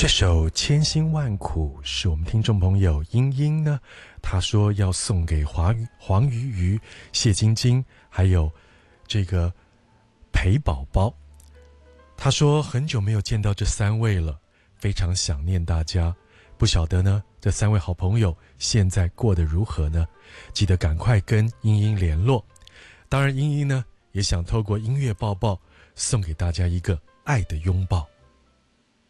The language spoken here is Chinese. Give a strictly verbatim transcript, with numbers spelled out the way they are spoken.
这首千辛万苦是我们听众朋友英英呢，他说要送给黄黄鱼鱼、谢晶晶还有这个裴宝宝。他说很久没有见到这三位了，非常想念大家，不晓得呢这三位好朋友现在过得如何呢？记得赶快跟英英联络。当然英英呢也想透过音乐抱抱送给大家一个爱的拥抱。